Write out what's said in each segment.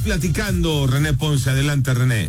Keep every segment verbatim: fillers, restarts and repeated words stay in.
platicando, René Ponce. Adelante, René.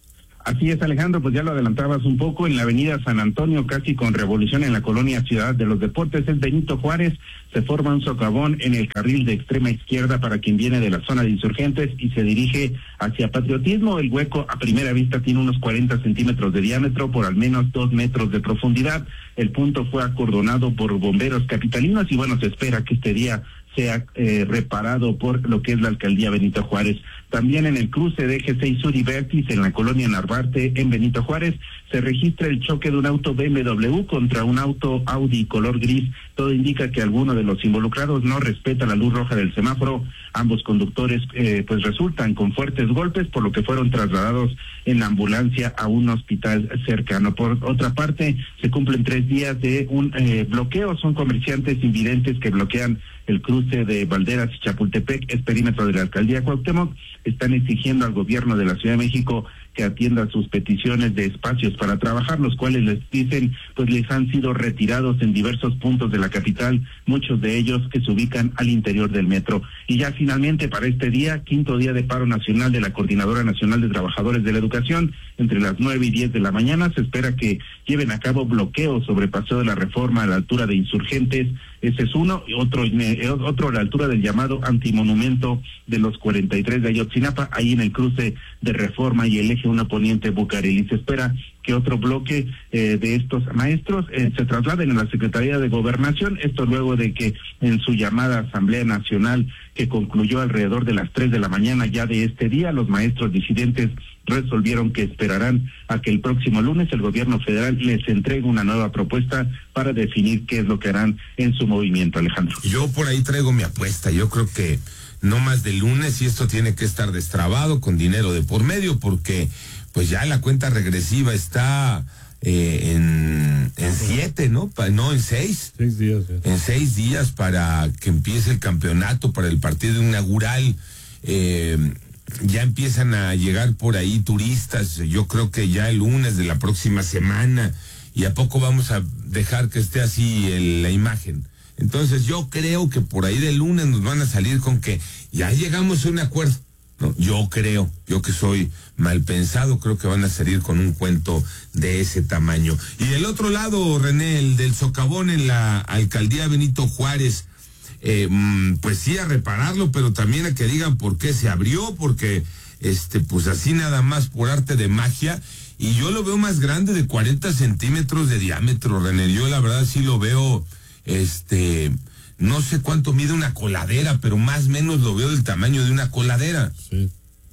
Así es, Alejandro, pues ya lo adelantabas un poco, en la avenida San Antonio, casi con revolución en la colonia Ciudad de los Deportes, es Benito Juárez, se forma un socavón en el carril de extrema izquierda para quien viene de la zona de Insurgentes y se dirige hacia Patriotismo. El hueco a primera vista tiene unos cuarenta centímetros de diámetro por al menos dos metros de profundidad. El punto fue acordonado por bomberos capitalinos y bueno, se espera que este día sea eh, reparado por lo que es la alcaldía Benito Juárez. También en el cruce de Eje seis Sur y Vértiz, en la colonia Narvarte, en Benito Juárez, se registra el choque de un auto B M W contra un auto Audi color gris. Todo indica que alguno de los involucrados no respeta la luz roja del semáforo. Ambos conductores eh, pues resultan con fuertes golpes, por lo que fueron trasladados en ambulancia a un hospital cercano. Por otra parte, se cumplen tres días de un eh, bloqueo. Son comerciantes invidentes que bloquean el cruce de Valderas y Chapultepec, es perímetro de la alcaldía Cuauhtémoc. Están exigiendo al gobierno de la Ciudad de México que atienda sus peticiones de espacios para trabajar, los cuales les dicen, pues les han sido retirados en diversos puntos de la capital, muchos de ellos que se ubican al interior del metro. Y ya finalmente para este día, quinto día de paro nacional de la Coordinadora Nacional de Trabajadores de la Educación, entre las nueve y diez de la mañana, se espera que lleven a cabo bloqueos sobre Paseo de la Reforma a la altura de Insurgentes. Ese es uno, y otro, otro a la altura del llamado antimonumento de los cuarenta y tres de Ayotzinapa, ahí en el cruce de Reforma y el eje uno poniente Bucareli. Se espera que otro bloque eh, de estos maestros eh, se trasladen a la Secretaría de Gobernación, esto luego de que en su llamada Asamblea Nacional, que concluyó alrededor de las tres de la mañana ya de este día, los maestros disidentes resolvieron que esperarán a que el próximo lunes el gobierno federal les entregue una nueva propuesta para definir qué es lo que harán en su movimiento, Alejandro. Yo por ahí traigo mi apuesta, yo creo que no más de lunes y esto tiene que estar destrabado con dinero de por medio, porque pues ya la cuenta regresiva está eh, en, en siete, ¿no? Pa, no, en seis. Seis días. Ya. En seis días para que empiece el campeonato, para el partido inaugural. Eh, ya empiezan a llegar por ahí turistas, yo creo que ya el lunes de la próxima semana, y a poco vamos a dejar que esté así el, la imagen. Entonces yo creo que por ahí del lunes nos van a salir con que ya llegamos a un acuerdo. No, yo creo, yo que soy mal pensado, creo que van a salir con un cuento de ese tamaño. Y del otro lado, René, el del socavón en la alcaldía Benito Juárez, eh, pues sí a repararlo, pero también a que digan por qué se abrió, porque este, pues así nada más por arte de magia, y yo lo veo más grande, de cuarenta centímetros de diámetro, René. Yo la verdad sí lo veo, este, no sé cuánto mide una coladera, pero más o menos lo veo del tamaño de una coladera. Sí.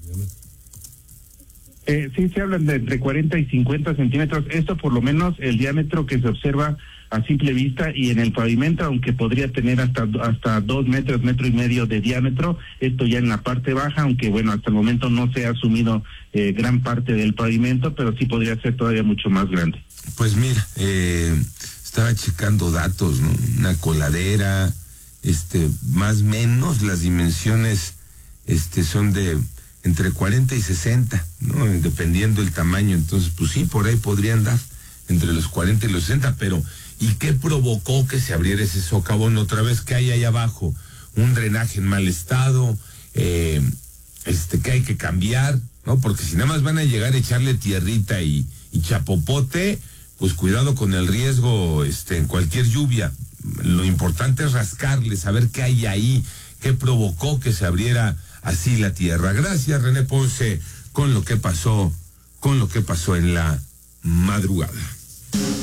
Eh, sí, se hablan de entre cuarenta y cincuenta centímetros. Esto por lo menos el diámetro que se observa a simple vista, y en el pavimento, aunque podría tener hasta hasta dos metros, metro y medio de diámetro, esto ya en la parte baja, aunque bueno, hasta el momento no se ha asumido eh, gran parte del pavimento, pero sí podría ser todavía mucho más grande. Pues mira, eh, estaba checando datos, ¿no? Una coladera, este, más o menos las dimensiones, este, son de entre cuarenta y sesenta, ¿no? Dependiendo el tamaño. Entonces, pues sí, por ahí podrían dar entre los cuarenta y los sesenta, pero ¿y qué provocó que se abriera ese socavón otra vez? ¿Qué hay ahí abajo? Un drenaje en mal estado, eh, este, que hay que cambiar, ¿no? Porque si nada más van a llegar a echarle tierrita y, y chapopote, pues cuidado con el riesgo, este, en cualquier lluvia. Lo importante es rascarle, saber qué hay ahí, qué provocó que se abriera así la tierra. Gracias, René Ponce, con lo que pasó, con lo que pasó en la madrugada.